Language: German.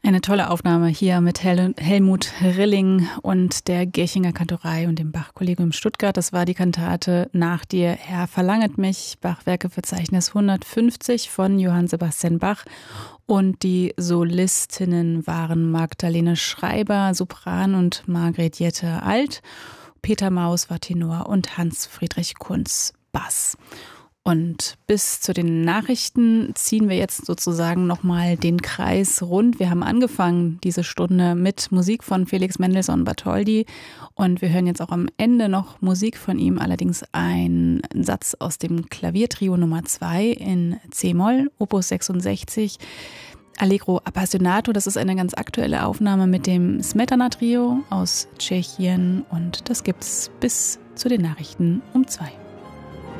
Eine tolle Aufnahme hier mit Helmut Rilling und der Gierchinger Kantorei und dem Bach-Kollegium Stuttgart. Das war die Kantate Nach dir, Herr, verlanget mich, Bach-Werkeverzeichnis 150 von Johann Sebastian Bach. Und die Solistinnen waren Magdalene Schreiber, Sopran, und Margret Jette Alt. Peter Maus war Tenor und Hans-Friedrich Kunz Bass. Und bis zu den Nachrichten ziehen wir jetzt sozusagen nochmal den Kreis rund. Wir haben angefangen diese Stunde mit Musik von Felix Mendelssohn Bartholdy und wir hören jetzt auch am Ende noch Musik von ihm, allerdings ein Satz aus dem Klaviertrio Nummer 2 in C-Moll, Opus 66. Allegro Appassionato, das ist eine ganz aktuelle Aufnahme mit dem Smetana Trio aus Tschechien und das gibt's bis zu den Nachrichten um 2.